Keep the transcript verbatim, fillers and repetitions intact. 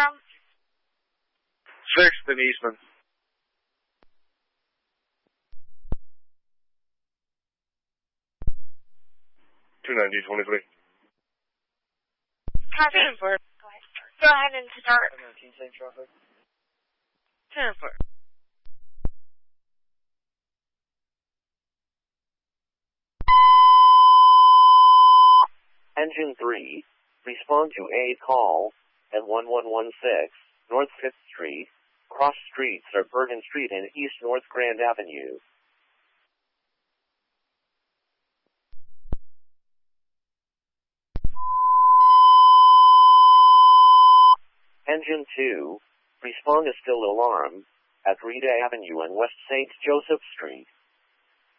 from? sixth and Eastman. two ninety, twenty-three. Copy. ten four. Go ahead. Go ahead and start. nineteen, same traffic. ten four. Engine three, respond to a call at one one one six North fifth Street. Cross streets are Bergen Street and East North Grand Avenue. Engine two, respond to still alarm at Rita Avenue and West Saint Joseph Street.